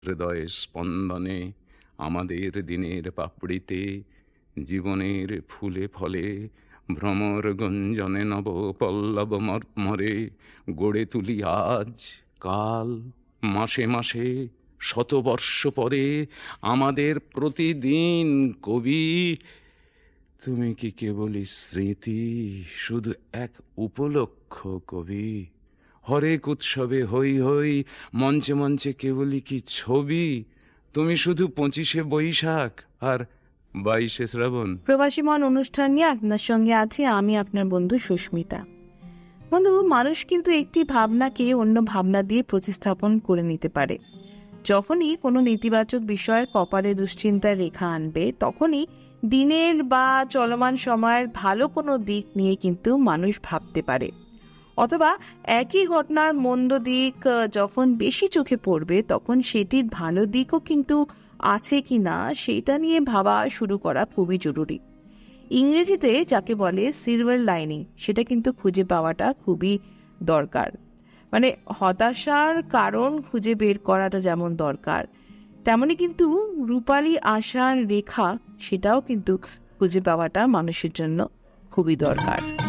হৃদয় স্পন্দনে, আমাদের দিনের পাপড়িতে, জীবনের ফুলে ফলে, ভ্রমর গঞ্জনে নব পল্লব মর্মরে, গড়ে তুলি আজ, কাল, মাসে মাসে, শতবর্ষ পরে আমাদের প্রতিদিন। কবি, তুমি কি কেবলই স্মৃতি, শুধু এক উপলক্ষ কবি? হরেক উৎসবে হই হই, মঞ্চে মঞ্চে কেবলই কি ছবি? তুমি শুধু 25শে বৈশাখ আর 22শে শ্রাবণ। প্রবাসী মন অনুষ্ঠান নিয়ে আপনার সঙ্গে আছি আমি, আপনার বন্ধু সুস্মিতা। বন্ধু, মানুষ কিন্তু একটি ভাবনাকে অন্য ভাবনা দিয়ে প্রতিস্থাপন করে নিতে পারে। যখনই কোনো নেতিবাচক বিষয় কপালে দুশ্চিন্তার রেখা আনবে, তখনই দিনের বা চলমান সময়ের ভালো কোনো দিক নিয়ে কিন্তু মানুষ ভাবতে পারে। অথবা একই ঘটনার মন্দ দিক যখন বেশি চোখে পড়বে, তখন সেটির ভালো দিকও কিন্তু আছে কিনা সেটা নিয়ে ভাবা শুরু করা খুবই জরুরি। ইংরেজিতে যাকে বলে সিলভার লাইনিং, সেটা কিন্তু খুঁজে পাওয়াটা খুবই দরকার। মানে হতাশার কারণ খুঁজে বের করাটা যেমন দরকার, তেমনি কিন্তু রূপালী আশার রেখা সেটাও কিন্তু খুঁজে পাওয়াটা মানুষের জন্য খুবই দরকার।